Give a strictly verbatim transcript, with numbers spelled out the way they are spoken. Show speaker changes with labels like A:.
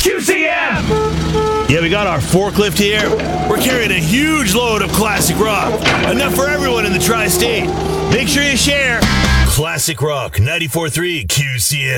A: Q C M!
B: Yeah, we got our forklift here. We're carrying a huge load of classic rock. Enough for everyone in the tri-state. Make sure you share. Classic Rock ninety-four point three Q C M.